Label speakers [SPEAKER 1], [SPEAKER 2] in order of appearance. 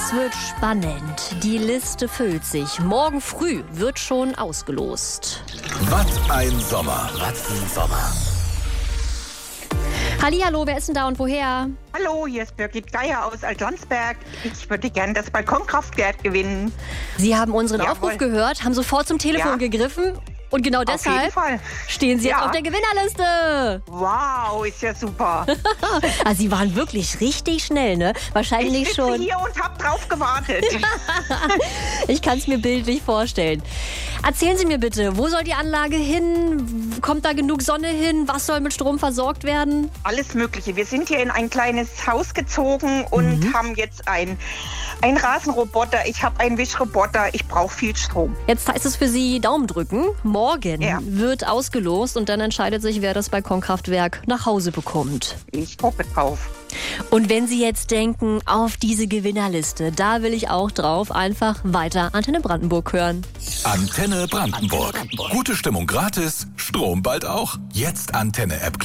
[SPEAKER 1] Es wird spannend. Die Liste füllt sich. Morgen früh wird schon ausgelost.
[SPEAKER 2] Was ein Sommer. Was ein Sommer.
[SPEAKER 1] Hallihallo, wer ist denn da und woher?
[SPEAKER 3] Hallo, hier ist Birgit Geier aus Altlandsberg. Ich würde gerne das Balkonkraftwerk gewinnen.
[SPEAKER 1] Sie haben unseren
[SPEAKER 3] Jawohl.
[SPEAKER 1] Aufruf gehört, haben sofort zum Telefon gegriffen. Und genau
[SPEAKER 3] Auf jeden
[SPEAKER 1] deshalb
[SPEAKER 3] Fall.
[SPEAKER 1] stehen Sie jetzt
[SPEAKER 3] Ja.
[SPEAKER 1] auf der Gewinnerliste.
[SPEAKER 3] Wow, ist ja super.
[SPEAKER 1] Also Sie waren wirklich richtig schnell, ne? Wahrscheinlich
[SPEAKER 3] Ich sitze
[SPEAKER 1] schon.
[SPEAKER 3] hier und habe drauf gewartet.
[SPEAKER 1] Ich kann es mir bildlich vorstellen. Erzählen Sie mir bitte, wo soll die Anlage hin? Kommt da genug Sonne hin? Was soll mit Strom versorgt werden?
[SPEAKER 3] Alles Mögliche. Wir sind hier in ein kleines Haus gezogen und haben jetzt einen Rasenroboter. Ich habe einen Wischroboter. Ich brauche viel Strom.
[SPEAKER 1] Jetzt heißt es für Sie Daumen drücken. Morgen
[SPEAKER 3] Ja.
[SPEAKER 1] wird ausgelost und dann entscheidet sich, wer das Balkonkraftwerk nach Hause bekommt.
[SPEAKER 3] Ich hoffe drauf.
[SPEAKER 1] Und wenn Sie jetzt denken, auf diese Gewinnerliste, da will ich auch drauf, einfach weiter Antenne Brandenburg hören.
[SPEAKER 2] Antenne Brandenburg. Gute Stimmung gratis, Strom bald auch. Jetzt Antenne-App